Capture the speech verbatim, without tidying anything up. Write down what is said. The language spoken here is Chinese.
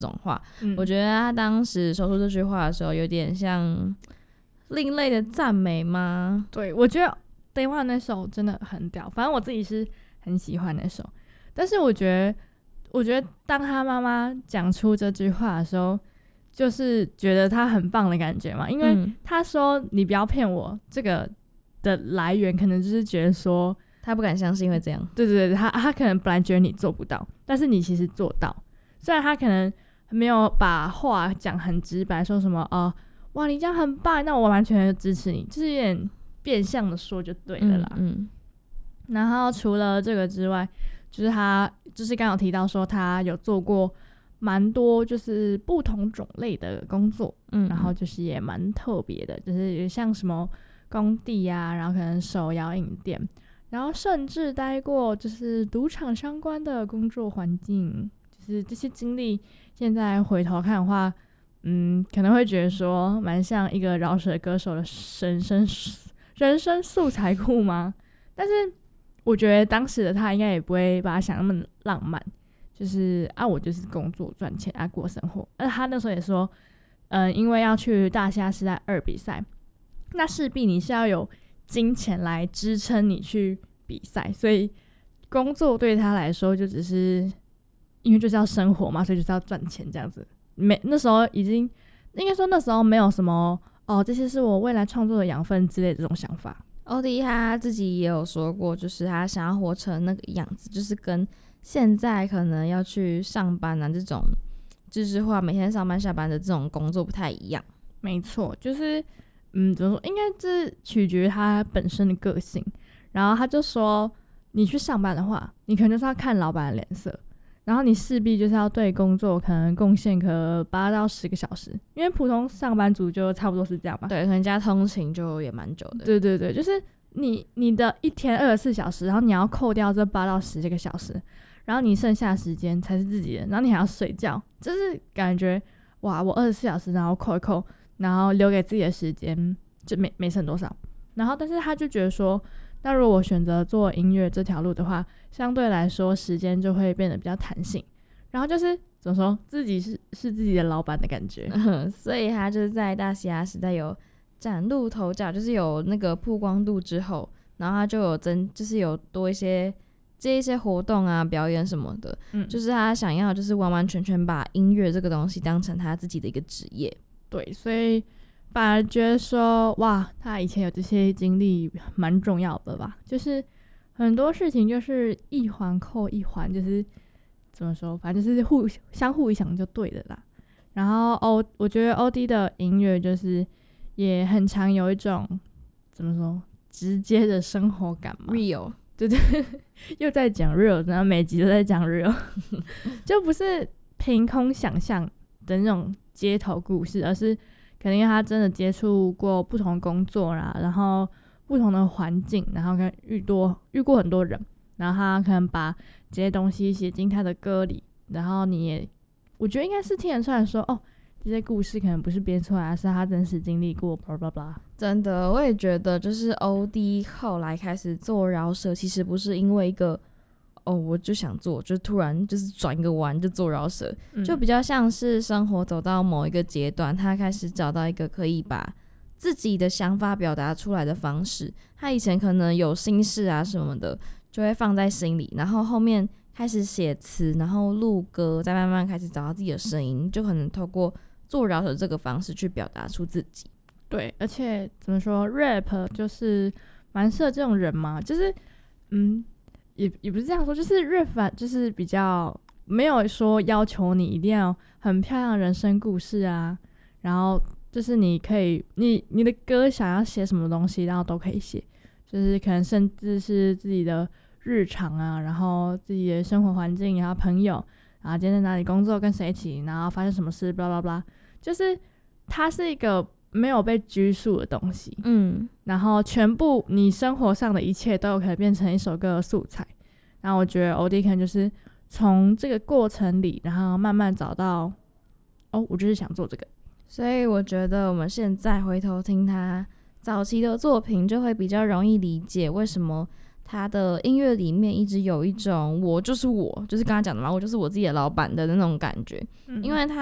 种话、 嗯、 我觉得他当时说出这句话的时候有点像另类的赞美吗？ 对，我觉得 Day One 那首真的很屌，反正我自己是很喜欢那首，但是我觉得我觉得当他妈妈讲出这句话的时候，就是觉得他很棒的感觉嘛，因为他说你不要骗我，这个的来源可能就是觉得说他不敢相信会这样， 对对对，他他可能本来觉得你做不到，但是你其实做到，虽然他可能没有把话讲很直白，说什么哦、呃，哇你这样很棒，那我完全支持你，就是有点变相的说就对了啦。 嗯嗯， 然后除了这个之外，就是他就是刚刚有提到说他有做过蛮多就是不同种类的工作，嗯，然后就是也蛮特别的，就是像什么工地啊，然后可能手摇饮店，然后甚至待过就是赌场相关的工作环境，就是这些经历现在回头看的话，嗯，可能会觉得说蛮像一个饶舌歌手的人生人生素材库吗？但是我觉得当时的他应该也不会把他想那么浪漫，就是啊我就是工作赚钱啊过生活。而他那时候也说嗯，因为要去大虾时代二比赛，那势必你是要有金钱来支撑你去比赛，所以工作对他来说就只是因为就是要生活嘛，所以就是要赚钱这样子。没那时候已经应该说那时候没有什么哦这些是我未来创作的养分之类的这种想法。 欧弟他自己也有说过，就是他想要活成那个样子，就是跟现在可能要去上班啊这种知识化每天上班下班的这种工作不太一样。 没错，就是嗯怎么说，应该是取决于他本身的个性。然后他就说你去上班的话，你可能就是要看老板的脸色，然后你势必就是要对工作可能贡献个八到十个小时，因为普通上班族就差不多是这样吧。 对，可能加通勤就也蛮久的。 对对对，就是你你的一天二十四小时，然后你要扣掉这八到十这个小时，然后你剩下的时间才是自己的，然后你还要睡觉，就是感觉哇，我二十四小时然后扣一扣，然后留给自己的时间就没没剩多少。然后但是他就觉得说，那如果我选择做音乐这条路的话，相对来说时间就会变得比较弹性，然后就是怎么说，自己是是自己的老板的感觉。 所以他就是在大嘻哈时代有崭露头角，就是有那个曝光度之后，然后他就有增，就是有多一些接一些活动啊表演什么的、嗯、就是他想要就是完完全全把音乐这个东西当成他自己的一个职业。 对，所以反而觉得说哇，他以前有这些经历蛮重要的吧，就是很多事情就是一环扣一环，就是怎么说，反正就是互相互影响就对了啦。然后欧，我觉得 O D 的音乐就是也很常有一种怎么说直接的生活感嘛 ，real， 对对，又在讲 real， 然后每集都在讲 real， 就不是凭空想象的那种街头故事，而是可能因为他真的接触过不同工作啦，然后不同的环境，然后跟遇多遇过很多人，然后他可能把这些东西写进他的歌里，然后你也我觉得应该是听得出来说哦，这些故事可能不是编出来，是他真实经历过 blah blah blah。 真的，我也觉得就是 O D 后来开始做饶舌，其实不是因为一个哦我就想做，就突然就是转个弯就做饶舌、嗯、就比较像是生活走到某一个阶段，他开始找到一个可以把自己的想法表达出来的方式。他以前可能有心事啊什么的就会放在心里，然后后面开始写词，然后录歌，再慢慢开始找到自己的声音，就可能透过做饶舌这个方式去表达出自己。 对，而且怎么说 rap 就是蛮适合这种人嘛，就是嗯也也不是这样说，就是 rap 就是比较没有说要求你一定要很漂亮的人生故事啊，然后就是你可以你你的歌想要写什么东西然后都可以写，就是可能甚至是自己的日常啊，然后自己的生活环境，然后朋友，然后今天在哪里工作，跟谁一起，然后发生什么事 blah blah blah， 就是它是一个没有被拘束的东西，嗯，然后全部你生活上的一切都有可能变成一首歌的素材。然后我觉得 O D 可能就是从这个过程里，然后慢慢找到哦，我就是想做这个。 所以我觉得我们现在回头听他早期的作品，就会比较容易理解为什么他的音乐里面一直有一种我就是我，就是刚刚讲的嘛，我就是我自己的老板的那种感觉，嗯、因为他